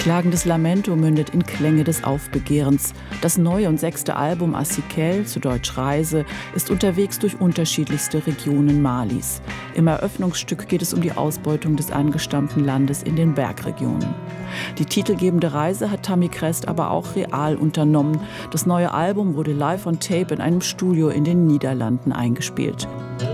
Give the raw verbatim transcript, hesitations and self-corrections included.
Klagendes Lamento mündet in Klänge des Aufbegehrens. Das neue und sechste Album Asikel, zu Deutsch Reise, ist unterwegs durch unterschiedlichste Regionen Malis. Im Eröffnungsstück geht es um die Ausbeutung des angestammten Landes in den Bergregionen. Die titelgebende Reise hat Tammy Krest aber auch real unternommen. Das neue Album wurde live on tape in einem Studio in den Niederlanden eingespielt.